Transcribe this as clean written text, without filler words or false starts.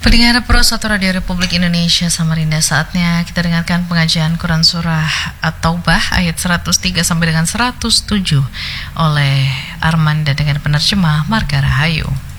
Pendengar Pro 1 Radio Republik Indonesia Samarinda, saatnya kita dengarkan pengajian Quran Surah At-Taubah ayat 103 sampai dengan 107 oleh Armanda dengan penerjemah Marga Rahayu.